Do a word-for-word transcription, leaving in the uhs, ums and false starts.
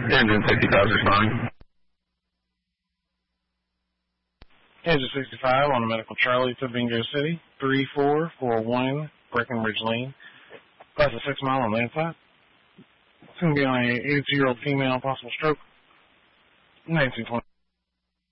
Engine sixty-five responding. Engine sixty-five on a medical Charlie to Bingo City, three four four one Breckenridge Lane. Class of six mile on land side. It's going to be on a eighty-two-year-old female, possible stroke. nineteen twenty.